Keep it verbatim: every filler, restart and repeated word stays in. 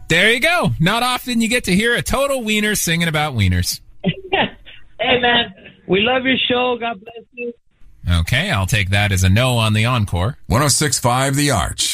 There you go. Not often you get to hear a total wiener singing about wieners. Hey, man, we love your show. God bless you. Okay, I'll take that as a no on the encore. one oh six point five The Arch.